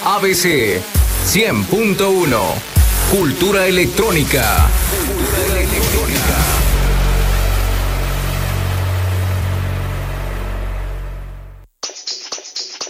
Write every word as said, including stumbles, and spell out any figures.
A B C cien punto uno. Cultura electrónica. Cultura